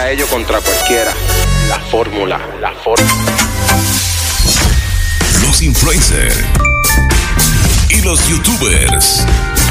a ellos contra cualquiera. La fórmula. Los influencers y los youtubers